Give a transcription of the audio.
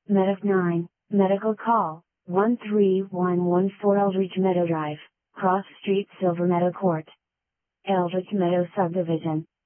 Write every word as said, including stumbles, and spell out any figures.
Medic nine, Medical Call, one three one one four Eldridge Meadow Drive, Cross Street, Silver Meadow Court. Eldridge Meadow Subdivision.